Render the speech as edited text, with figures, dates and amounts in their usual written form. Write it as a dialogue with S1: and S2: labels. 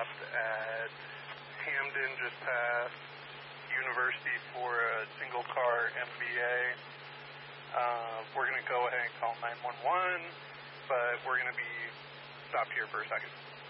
S1: stopped at Hamden, just past University for a single car MVA. We're going to go ahead and call 911, but we're going to be stopped here for a second.